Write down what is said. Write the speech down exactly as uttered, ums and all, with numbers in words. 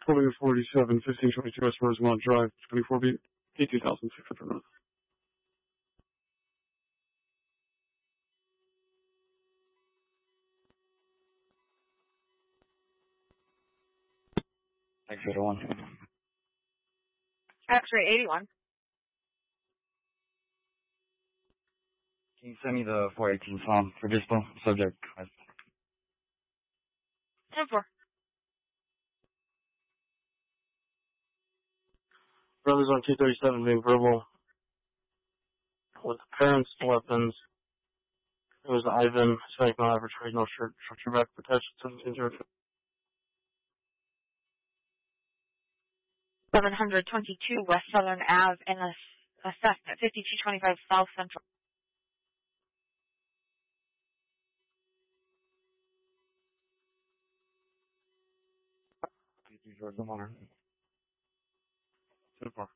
twenty forty-seven, fifteen twenty-two West Rosemont Drive, twenty-four B, eighteen thousand six hundred north. X-ray one. X-ray eighty-one. Can you send me the four eighteen song for dispo? Subject. ten four. Brothers on two thirty-seven being verbal with the parents' weapons. It was Ivan, Hispanic, no average weight, no shirt, structure back, protection, seventeen zero two. seven twenty-two West Southern Ave in a assessment, fifty-two twenty-five South Central. Georgia Motor. ten four.